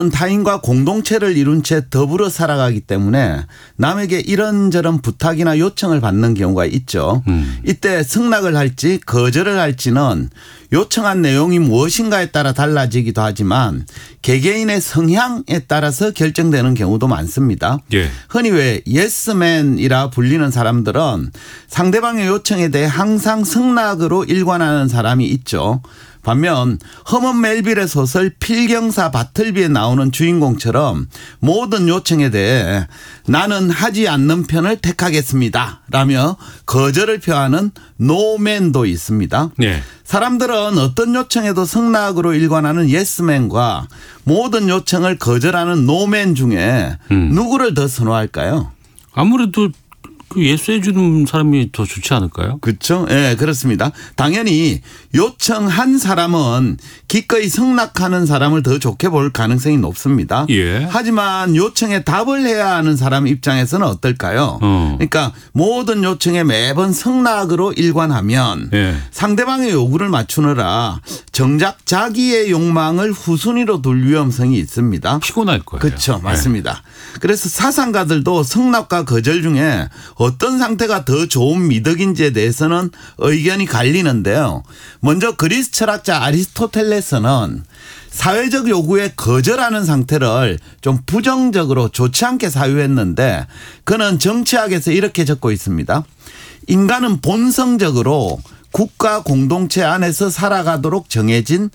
타인과 공동체를 이룬 채 더불어 살아가기 때문에 남에게 이런저런 부탁이나 요청을 받는 경우가 있죠. 이때 승낙을 할지 거절을 할지는 요청한 내용이 무엇인가에 따라 달라지기도 하지만 개개인의 성향에 따라서 결정되는 경우도 많습니다. 예. 흔히 왜 예스맨이라 불리는 사람들은 상대방의 요청에 대해 항상 승낙으로 일관하는 사람이 있죠. 반면 허먼 멜빌의 소설 필경사 바틀비에 나오는 주인공처럼 모든 요청에 대해 나는 하지 않는 편을 택하겠습니다 라며 거절을 표하는 노맨도 있습니다. 네. 사람들은 어떤 요청에도 승낙으로 일관하는 예스맨과 모든 요청을 거절하는 노맨 중에 누구를 더 선호할까요? 아무래도 그 예수해 주는 사람이 더 좋지 않을까요? 그렇죠. 예, 그렇습니다. 당연히 요청한 사람은 기꺼이 승낙하는 사람을 더 좋게 볼 가능성이 높습니다. 예. 하지만 요청에 답을 해야 하는 사람 입장에서는 어떨까요? 그러니까 모든 요청에 매번 승낙으로 일관하면 예. 상대방의 요구를 맞추느라 정작 자기의 욕망을 후순위로 둘 위험성이 있습니다. 피곤할 거예요. 그렇죠. 맞습니다. 그래서 사상가들도 승낙과 거절 중에 어떤 상태가 더 좋은 미덕인지에 대해서는 의견이 갈리는데요. 먼저 그리스 철학자 아리스토텔레스는 사회적 요구에 거절하는 상태를 좀 부정적으로 좋지 않게 사유했는데 그는 정치학에서 이렇게 적고 있습니다. 인간은 본성적으로 국가 공동체 안에서 살아가도록 정해진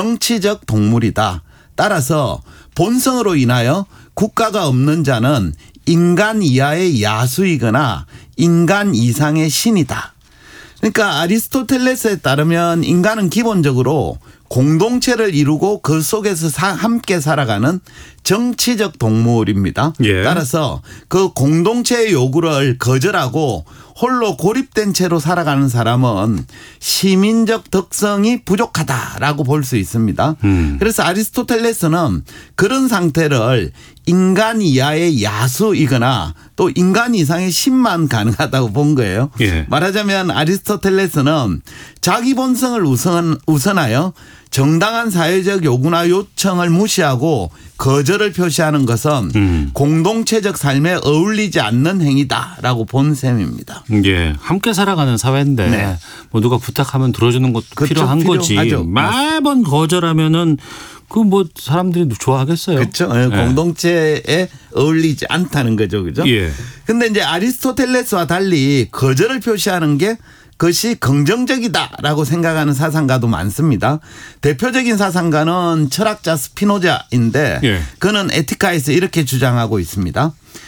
정치적 동물이다. 따라서 본성으로 인하여 국가가 없는 자는 인간 이하의 야수이거나 인간 이상의 신이다. 그러니까 아리스토텔레스에 따르면 인간은 기본적으로 공동체를 이루고 그 속에서 함께 살아가는 정치적 동물입니다. 예. 따라서 그 공동체의 요구를 거절하고 홀로 고립된 채로 살아가는 사람은 시민적 덕성이 부족하다라고 볼 수 있습니다. 그래서 아리스토텔레스는 그런 상태를 인간 이하의 야수이거나 또 인간 이상의 신만 가능하다고 본 거예요. 예. 말하자면 아리스토텔레스는 자기 본성을 우선하여 정당한 사회적 요구나 요청을 무시하고 거절을 표시하는 것은 공동체적 삶에 어울리지 않는 행위다라고 본 셈입니다. 예, 함께 살아가는 사회인데 네. 뭐 누가 부탁하면 들어주는 것도 그렇죠. 필요한 거지. 필요하죠. 매번 거절하면은 그 뭐 사람들이 좋아하겠어요. 그렇죠. 예. 공동체에 어울리지 않다는 거죠. 그죠? 예. 근데 이제 아리스토텔레스와 달리 거절을 표시하는 게 그것이 긍정적이다라고 생각하는 사상가도 많습니다. 대표적인 사상가는 철학자 스피노자인데 예. 그는 에티카에서 이렇게 주장하고 있습니다.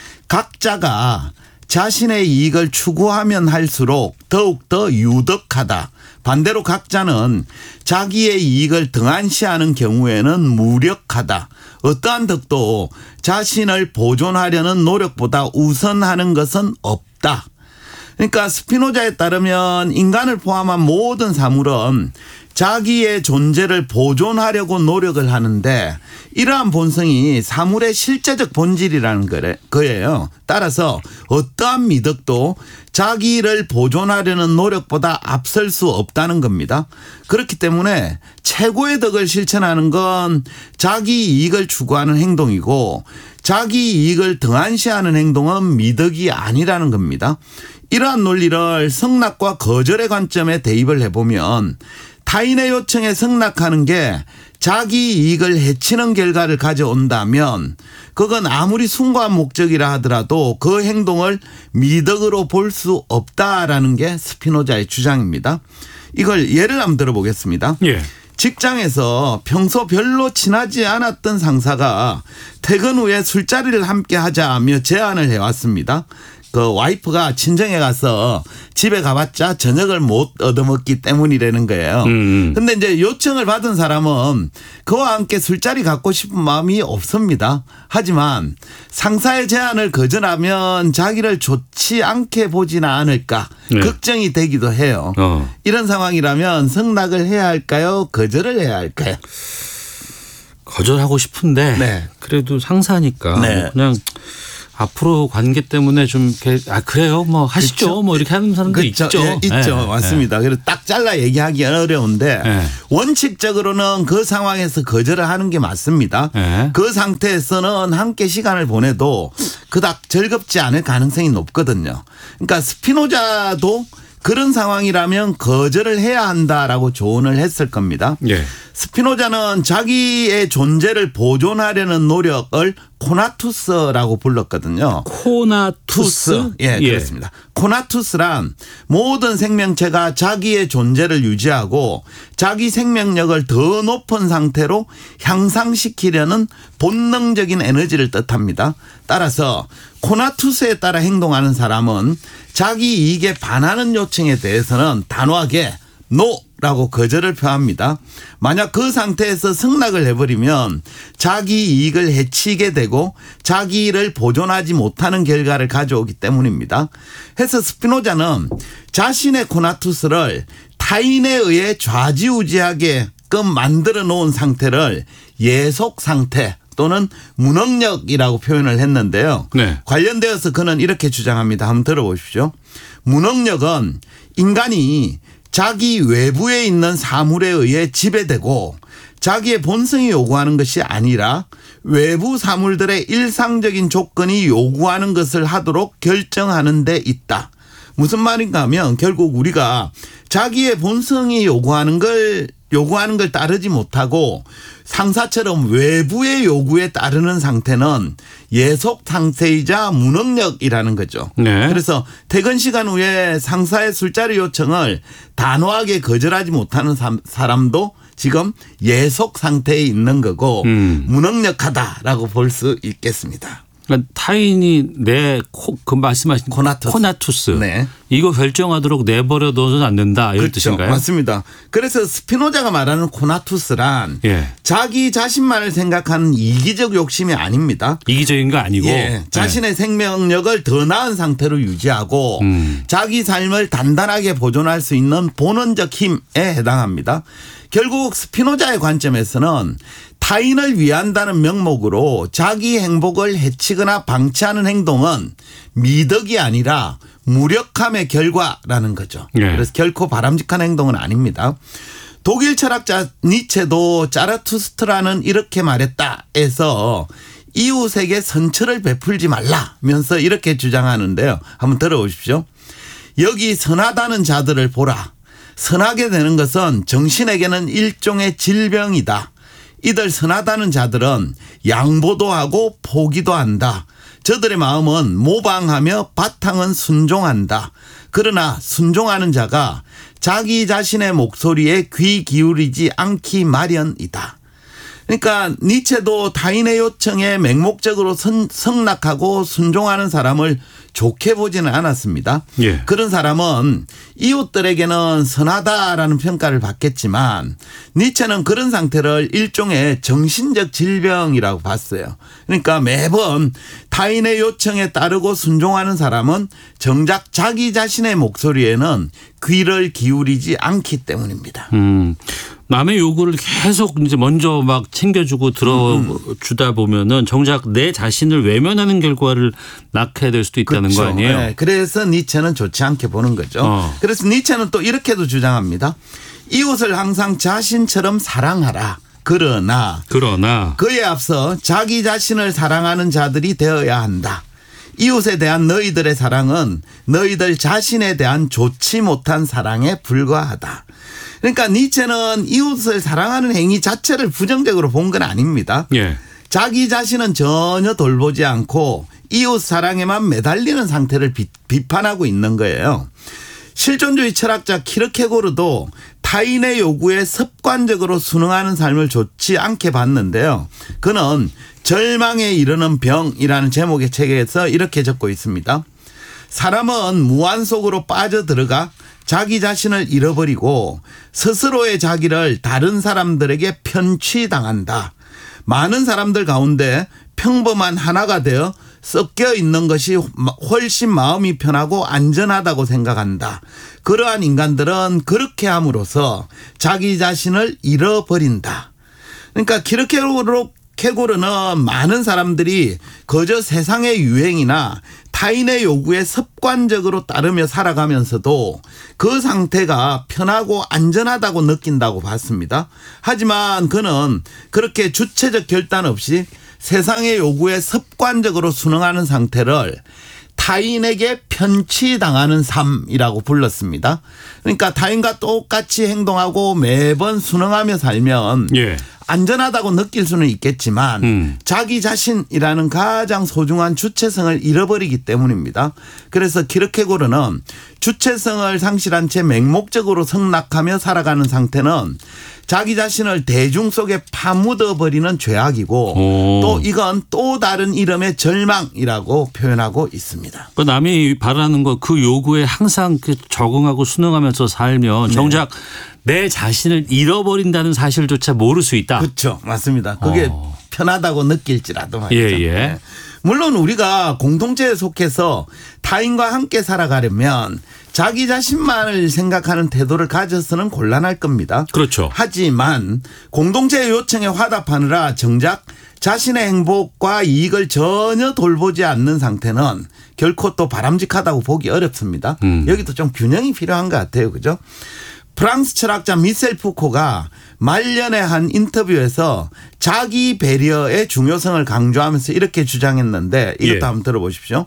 각자가 자신의 이익을 추구하면 할수록 더욱더 유덕하다. 반대로 각자는 자기의 이익을 등한시하는 경우에는 무력하다. 어떠한 덕도 자신을 보존하려는 노력보다 우선하는 것은 없다. 그러니까 스피노자에 따르면 인간을 포함한 모든 사물은 자기의 존재를 보존하려고 노력을 하는데 이러한 본성이 사물의 실제적 본질이라는 거예요. 따라서 어떠한 미덕도 자기를 보존하려는 노력보다 앞설 수 없다는 겁니다. 그렇기 때문에 최고의 덕을 실천하는 건 자기 이익을 추구하는 행동이고 자기 이익을 등한시하는 행동은 미덕이 아니라는 겁니다. 이러한 논리를 승낙과 거절의 관점에 대입을 해보면 타인의 요청에 승낙하는 게 자기 이익을 해치는 결과를 가져온다면 그건 아무리 숭고한 목적이라 하더라도 그 행동을 미덕으로 볼 수 없다라는 게 스피노자의 주장입니다. 이걸 예를 한번 들어보겠습니다. 예. 직장에서 평소 별로 친하지 않았던 상사가 퇴근 후에 술자리를 함께 하자며 제안을 해왔습니다. 그 와이프가 친정에 가서 집에 가봤자 저녁을 못 얻어먹기 때문이라는 거예요. 근데 이제 요청을 받은 사람은 그와 함께 술자리 갖고 싶은 마음이 없습니다. 하지만 상사의 제안을 거절하면 자기를 좋지 않게 보지는 않을까 네. 걱정이 되기도 해요. 이런 상황이라면 승낙을 해야 할까요? 거절을 해야 할까요? 거절하고 싶은데 네. 그래도 상사니까 네. 그냥 앞으로 관계 때문에 좀 이렇게 그래요 뭐 하시죠 그렇죠. 뭐 이렇게 하는 사람도 그렇죠. 있죠. 예, 있죠. 맞습니다. 그래서 딱 잘라 얘기하기 어려운데 원칙적으로는 그 상황에서 거절을 하는 게 맞습니다. 그 상태에서는 함께 시간을 보내도 그닥 즐겁지 않을 가능성이 높거든요. 그러니까 스피노자도 그런 상황이라면 거절을 해야 한다라고 조언을 했을 겁니다. 스피노자는 자기의 존재를 보존하려는 노력을 코나투스라고 불렀거든요. 코나투스? 예, 그렇습니다. 코나투스란 모든 생명체가 자기의 존재를 유지하고 자기 생명력을 더 높은 상태로 향상시키려는 본능적인 에너지를 뜻합니다. 따라서 코나투스에 따라 행동하는 사람은 자기 이익에 반하는 요청에 대해서는 단호하게 노라고 거절을 표합니다. 만약 그 상태에서 승낙을 해버리면 자기 이익을 해치게 되고 자기 일을 보존하지 못하는 결과를 가져오기 때문입니다. 해서 스피노자는 자신의 코나투스를 타인에 의해 좌지우지하게끔 만들어 놓은 상태를 예속 상태 또는 무능력이라고 표현을 했는데요. 관련되어서 그는 이렇게 주장합니다. 한번 들어보십시오. 무능력은 인간이 자기 외부에 있는 사물에 의해 지배되고 자기의 본성이 요구하는 것이 아니라 외부 사물들의 일상적인 조건이 요구하는 것을 하도록 결정하는 데 있다. 무슨 말인가 하면 결국 우리가 자기의 본성이 요구하는 걸 따르지 못하고 상사처럼 외부의 요구에 따르는 상태는 예속 상태이자 무능력이라는 거죠. 그래서 퇴근 시간 후에 상사의 술자리 요청을 단호하게 거절하지 못하는 사람도 지금 예속 상태에 있는 거고 무능력하다라고 볼 수 있겠습니다. 그러니까 타인이 그 말씀하신 코나투스 이거 결정하도록 내버려 둬서는 안 된다 이런 뜻인가요? 맞습니다. 그래서 스피노자가 말하는 코나투스란 자기 자신만을 생각하는 이기적 욕심이 아닙니다. 이기적인 거 아니고 자신의 생명력을 더 나은 상태로 유지하고 자기 삶을 단단하게 보존할 수 있는 본원적 힘에 해당합니다. 결국 스피노자의 관점에서는 타인을 위한다는 명목으로 자기 행복을 해치거나 방치하는 행동은 미덕이 아니라 무력함의 결과라는 거죠. 그래서 결코 바람직한 행동은 아닙니다. 독일 철학자 니체도 자라투스트라는 이렇게 말했다 해서 이웃에게 선처를 베풀지 말라면서 이렇게 주장하는데요. 한번 들어보십시오. 여기 선하다는 자들을 보라. 선하게 되는 것은 정신에게는 일종의 질병이다. 이들 선하다는 자들은 양보도 하고 포기도 한다. 저들의 마음은 모방하며 바탕은 순종한다. 그러나 순종하는 자가 자기 자신의 목소리에 귀 기울이지 않기 마련이다. 그러니까 니체도 타인의 요청에 맹목적으로 승낙하고 순종하는 사람을 좋게 보지는 않았습니다. 그런 사람은 이웃들에게는 선하다라는 평가를 받겠지만 니체는 그런 상태를 일종의 정신적 질병이라고 봤어요. 그러니까 매번 타인의 요청에 따르고 순종하는 사람은 정작 자기 자신의 목소리에는 귀를 기울이지 않기 때문입니다. 남의 요구를 계속 이제 먼저 막 챙겨주고 들어주다 보면은 정작 내 자신을 외면하는 결과를 낳게 될 수도 있다는 거 아니에요? 그래서 니체는 좋지 않게 보는 거죠. 그래서 니체는 또 이렇게도 주장합니다. 이웃을 항상 자신처럼 사랑하라. 그러나 그에 앞서 자기 자신을 사랑하는 자들이 되어야 한다. 이웃에 대한 너희들의 사랑은 너희들 자신에 대한 좋지 못한 사랑에 불과하다. 그러니까 니체는 이웃을 사랑하는 행위 자체를 부정적으로 본 건 아닙니다. 자기 자신은 전혀 돌보지 않고 이웃 사랑에만 매달리는 상태를 비판하고 있는 거예요. 실존주의 철학자 키르케고르도 타인의 요구에 습관적으로 순응하는 삶을 좋지 않게 봤는데요. 그는 절망에 이르는 병이라는 제목의 책에서 이렇게 적고 있습니다. 사람은 무한 속으로 빠져들어가 자기 자신을 잃어버리고 스스로의 자기를 다른 사람들에게 편취당한다. 많은 사람들 가운데 평범한 하나가 되어 섞여 있는 것이 훨씬 마음이 편하고 안전하다고 생각한다. 그러한 인간들은 그렇게 함으로써 자기 자신을 잃어버린다. 그러니까 캐고르는 많은 사람들이 그저 세상의 유행이나 타인의 요구에 습관적으로 따르며 살아가면서도 그 상태가 편하고 안전하다고 느낀다고 봤습니다. 하지만 그는 그렇게 주체적 결단 없이 세상의 요구에 습관적으로 순응하는 상태를 타인에게 편취당하는 삶이라고 불렀습니다. 그러니까 타인과 똑같이 행동하고 매번 순응하며 살면 예. 안전하다고 느낄 수는 있겠지만 자기 자신이라는 가장 소중한 주체성을 잃어버리기 때문입니다. 그래서 키르케고르는 주체성을 상실한 채 맹목적으로 성락하며 살아가는 상태는 자기 자신을 대중 속에 파묻어버리는 죄악이고 또 이건 또 다른 이름의 절망이라고 표현하고 있습니다. 그 남이 바라는 것 그 요구에 항상 적응하고 순응하면서 살면 정작 내 자신을 잃어버린다는 사실조차 모를 수 있다. 그렇죠. 맞습니다. 그게 편하다고 느낄지라도 말이죠. 예. 물론 우리가 공동체에 속해서 타인과 함께 살아가려면 자기 자신만을 생각하는 태도를 가져서는 곤란할 겁니다. 그렇죠. 하지만 공동체의 요청에 화답하느라 정작 자신의 행복과 이익을 전혀 돌보지 않는 상태는 결코 또 바람직하다고 보기 어렵습니다. 여기도 좀 균형이 필요한 것 같아요. 그죠? 프랑스 철학자 미셀 푸코가 말년에 한 인터뷰에서 자기 배려의 중요성을 강조하면서 이렇게 주장했는데 이것도 한번 들어보십시오.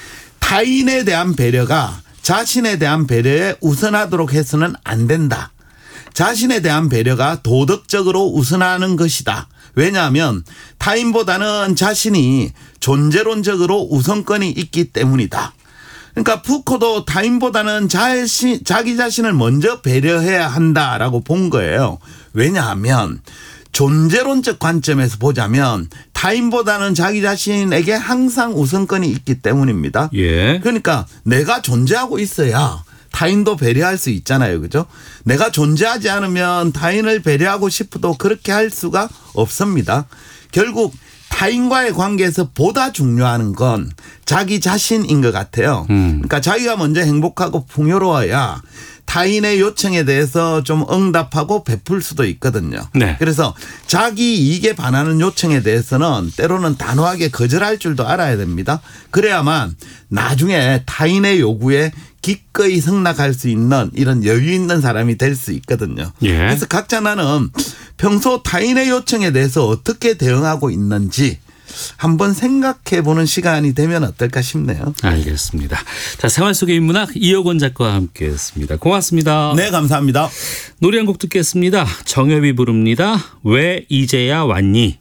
타인에 대한 배려가 자신에 대한 배려에 우선하도록 해서는 안 된다. 자신에 대한 배려가 도덕적으로 우선하는 것이다. 왜냐하면 타인보다는 자신이 존재론적으로 우선권이 있기 때문이다. 그러니까 푸코도 타인보다는 자기 자신을 먼저 배려해야 한다라고 본 거예요. 왜냐하면 존재론적 관점에서 보자면 타인보다는 자기 자신에게 항상 우선권이 있기 때문입니다. 예. 그러니까 내가 존재하고 있어야 타인도 배려할 수 있잖아요. 그죠? 내가 존재하지 않으면 타인을 배려하고 싶어도 그렇게 할 수가 없습니다. 결국 타인과의 관계에서 보다 중요한 건 자기 자신인 것 같아요. 그러니까 자기가 먼저 행복하고 풍요로워야 타인의 요청에 대해서 좀 응답하고 베풀 수도 있거든요. 네. 그래서 자기 이익에 반하는 요청에 대해서는 때로는 단호하게 거절할 줄도 알아야 됩니다. 그래야만 나중에 타인의 요구에 기꺼이 승낙할 수 있는 이런 여유 있는 사람이 될 수 있거든요. 예. 그래서 각자 나는 평소 타인의 요청에 대해서 어떻게 대응하고 있는지 한번 생각해 보는 시간이 되면 어떨까 싶네요. 알겠습니다. 자, 생활 속의 인문학 이혁원 작가와 함께했습니다. 고맙습니다. 네, 감사합니다. 노래 한 곡 듣겠습니다. 정엽이 부릅니다. 왜 이제야 왔니?